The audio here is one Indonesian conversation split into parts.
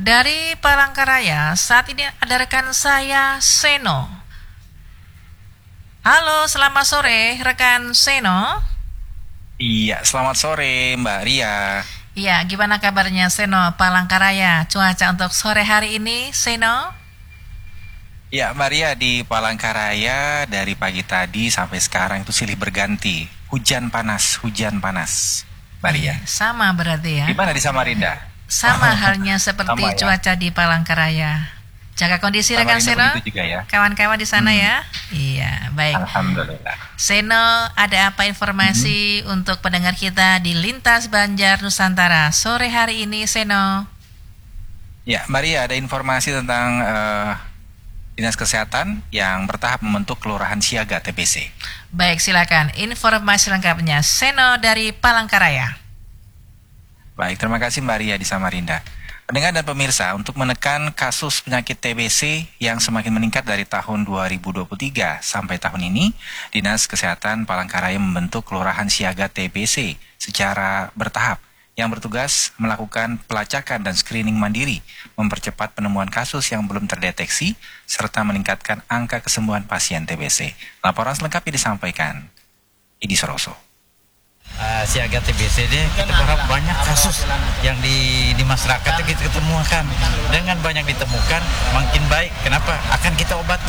Dari Palangkaraya, saat ini ada rekan saya, Seno. Halo, selamat sore, rekan Seno. Iya, selamat sore Mbak Ria. Iya, gimana kabarnya Seno, Palangkaraya? Cuaca untuk sore hari ini, Seno? Ya, Mbak Ria, di Palangkaraya dari pagi tadi sampai sekarang itu silih berganti. Hujan panas, Mbak Ria. Sama berarti ya? Gimana di Samarinda? Sama halnya seperti Sama ya? cuaca di Palangkaraya. Jaga kondisi rekan Samarinda Seno, begitu juga ya? kawan-kawan di sana ya. Iya, baik. Alhamdulillah. Seno, ada apa informasi untuk pendengar kita di Lintas Banjar Nusantara sore hari ini, Seno? Ya, Mbak Ria, ada informasi tentang Dinas Kesehatan yang bertahap membentuk Kelurahan Siaga TBC. Baik, silakan informasi lengkapnya. Seno dari Palangkaraya. Baik, terima kasih Mbak Ria di Samarinda. Pendengar dan pemirsa, untuk menekan kasus penyakit TBC yang semakin meningkat dari tahun 2023 sampai tahun ini, Dinas Kesehatan Palangkaraya membentuk Kelurahan Siaga TBC secara bertahap yang bertugas melakukan pelacakan dan screening mandiri, mempercepat penemuan kasus yang belum terdeteksi, serta meningkatkan angka kesembuhan pasien TBC. Laporan selengkapnya disampaikan Idi Soroso. Siaga TBC ini kita berharap banyak kasus yang di masyarakat kita ketemukan. Dengan banyak ditemukan makin baik. Kenapa? Akan kita obati.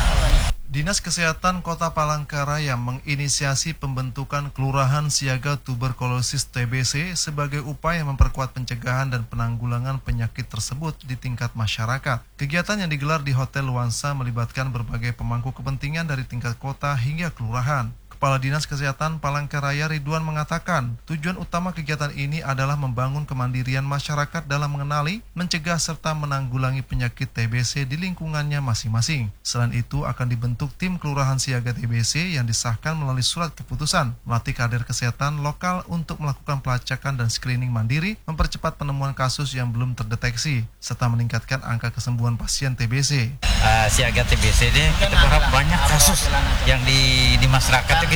Dinas Kesehatan Kota Palangkaraya menginisiasi pembentukan Kelurahan Siaga Tuberkulosis TBC sebagai upaya memperkuat pencegahan dan penanggulangan penyakit tersebut di tingkat masyarakat. Kegiatan yang digelar di Hotel Luansa melibatkan berbagai pemangku kepentingan dari tingkat kota hingga kelurahan. Kepala Dinas Kesehatan Palangkaraya Ridwan mengatakan, tujuan utama kegiatan ini adalah membangun kemandirian masyarakat dalam mengenali, mencegah serta menanggulangi penyakit TBC di lingkungannya masing-masing. Selain itu akan dibentuk tim Kelurahan Siaga TBC yang disahkan melalui surat keputusan, melatih kader kesehatan lokal untuk melakukan pelacakan dan screening mandiri, mempercepat penemuan kasus yang belum terdeteksi, serta meningkatkan angka kesembuhan pasien TBC. Siaga TBC ini kita berharap banyak kasus yang di masyarakat